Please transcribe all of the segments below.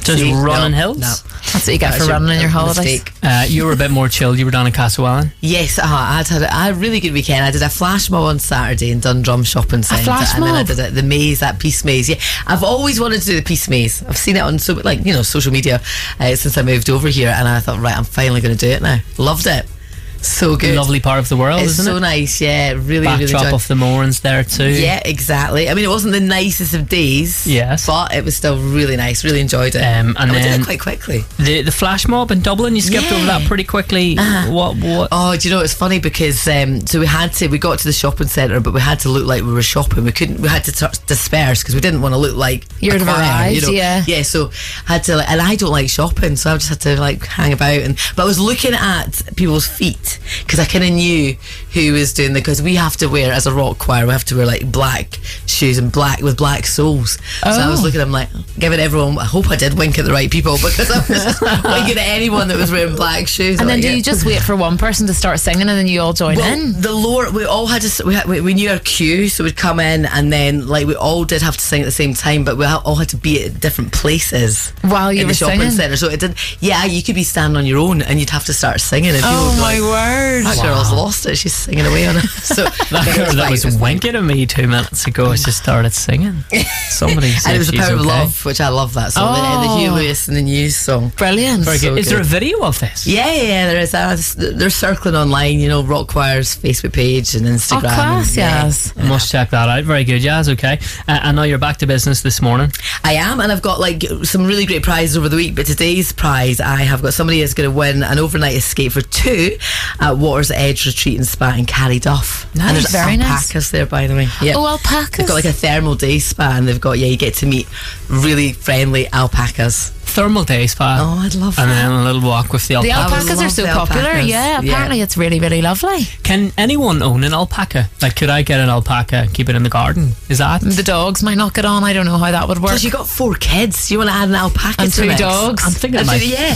Just running hills? No. That's what you get for running in your holidays. You were a bit more chilled. You were down in Castlewellan. Yes, I had a really good weekend. I did a flash mob on Saturday in Dundrum Shopping Centre. A flash and mob? then I did the maze, that Peace Maze. Yeah, I've always wanted to do the Peace Maze. I've seen it on social media since I moved over here, and I thought, right, I'm finally going to do it now. Loved it. So good. Lovely part of the world, it's isn't it? so nice, yeah. Really, Backdrop really enjoyed. of the Moorings there too. Yeah, exactly. I mean, it wasn't the nicest of days. Yes. But it was still really nice. Really enjoyed it. And we did then it quite quickly. The flash mob in Dublin, you skipped over that pretty quickly. What? Oh, do you know, it's funny because so we got to the shopping centre, but we had to look like we were shopping. We had to disperse because we didn't want to look like You'd have arrived, you know? Yeah, so had to, and I don't like shopping, so I just had to hang about. But I was looking at people's feet because I kind of knew who was doing because we have to wear, as a rock choir, we have to wear black shoes and with black soles. So I was looking at them giving everyone, I hope I did wink at the right people because I was just winking at anyone that was wearing black shoes. And then do you just wait for one person to start singing and then you all join in? The lower, we all had to, we knew our cue, so we'd come in and then we all did have to sing at the same time, but we all had to be at different places while you in were the shopping singing. centre. So it did, you could be standing on your own and you'd have to start singing. And oh my word! That girl's lost it. She's singing away on it. So that girl that was winking at me 2 minutes ago just started singing. Somebody said and it was The Power of okay. Love, which I love that song. The Hugh Lewis and the News song. Brilliant. Very good. So Is there a video of this? Yeah, there is. They're circling online, Rock Choir's Facebook page and Instagram. Oh, class, yes. I must check that out. Very good, Yaz, okay. And now you're back to business this morning. I am, and I've got some really great prizes over the week, but today's prize, I have got somebody who's going to win an overnight escape for 2 at Water's Edge Retreat and Spa in Carryduff. Nice, and there's very alpacas nice. there, by the way. Yeah. Oh, alpacas. They've got a thermal day spa, and they've got, you get to meet really friendly alpacas. Thermal day spa. Oh, I'd love that. And then a little walk with the The alpacas. alpacas are so popular. alpacas. Yeah, apparently it's really, really lovely. Can anyone own an alpaca? Could I get an alpaca and keep it in the garden? Is that? The dogs might not get on. I don't know how that would work. Plus, you got 4 kids. You want to add an alpaca And to 2 the mix? dogs. I'm thinking it might. Yeah.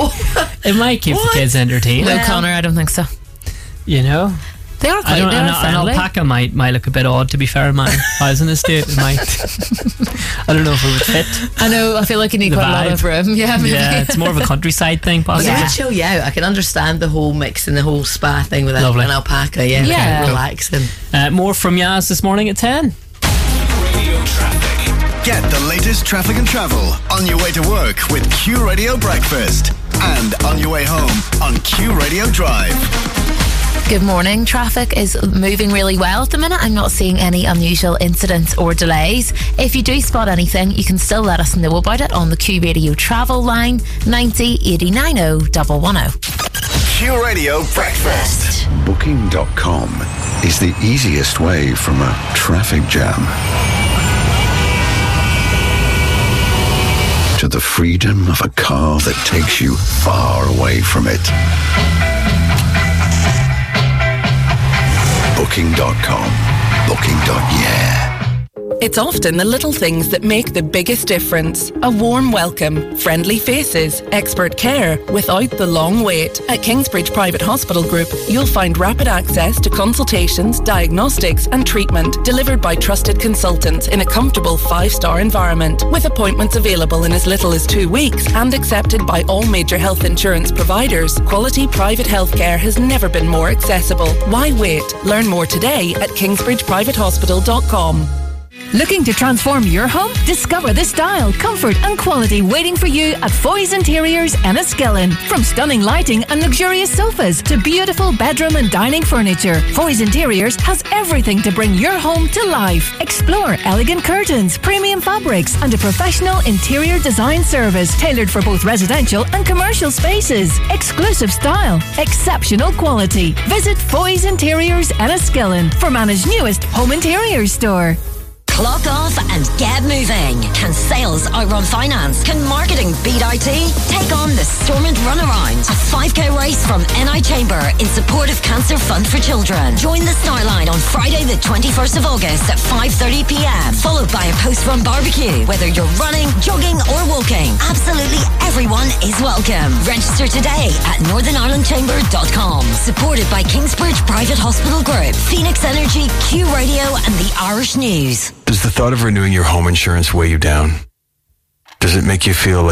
It might keep the kids entertained. No, Connor, I don't think so. They are quite An friendly. alpaca might look a bit odd, to be fair, in my housing estate. It might. I don't know if it would fit. I know, I feel like you need The quite a lot vibe. of room. Yeah, maybe. Yeah, it's more of a countryside thing, But it possibly. would chill you out. I can understand the whole mix and the whole spa thing with an alpaca. Yeah, Yeah. relaxing. More from Yaz this morning at 10. Radio traffic. Get the latest traffic and travel on your way to work with Q Radio Breakfast and on your way home on Q Radio Drive. Good morning. Traffic is moving really well at the minute. I'm not seeing any unusual incidents or delays. If you do spot anything, you can still let us know about it on the Q Radio travel line 90 89 110. Q Radio Breakfast. Booking.com is the easiest way from a traffic jam to the freedom of a car that takes you far away from it. Booking.com. Booking.yeah. It's often the little things that make the biggest difference. A warm welcome, friendly faces, expert care without the long wait. At Kingsbridge Private Hospital Group, you'll find rapid access to consultations, diagnostics and treatment delivered by trusted consultants in a comfortable 5-star environment. With appointments available in as little as 2 weeks and accepted by all major health insurance providers, quality private healthcare has never been more accessible. Why wait? Learn more today at kingsbridgeprivatehospital.com. Looking to transform your home? Discover the style, comfort and quality waiting for you at Foy's Interiors Enniskillen. From stunning lighting and luxurious sofas to beautiful bedroom and dining furniture, Foy's Interiors has everything to bring your home to life. Explore elegant curtains, premium fabrics and a professional interior design service tailored for both residential and commercial spaces. Exclusive style, exceptional quality. Visit Foy's Interiors Enniskillen for Managed newest home interiors store. Clock off and get moving. Can sales outrun finance? Can marketing beat IT? Take on the Stormont Runaround, a 5k race from NI Chamber in support of Cancer Fund for Children. Join the start line on Friday the 21st of August at 5:30pm, followed by a post-run barbecue. Whether you're running, jogging or walking, absolutely everyone is welcome. Register today at northernirelandchamber.com. Supported by Kingsbridge Private Hospital Group, Phoenix Energy, Q Radio and the Irish News. Does the thought of renewing your home insurance weigh you down? Does it make you feel like